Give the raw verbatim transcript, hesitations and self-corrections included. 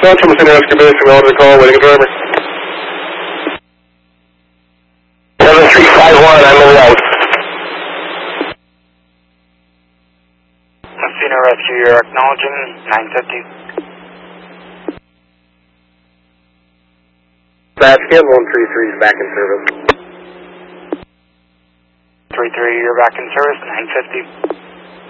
Central Messina Rescue Base, we order the call, waiting a driver. seven three five one, I'm in the out. Messina Rescue, you're acknowledging nine fifty. That's Scan one three three is back in service. three three, you're back in service, nine fifty.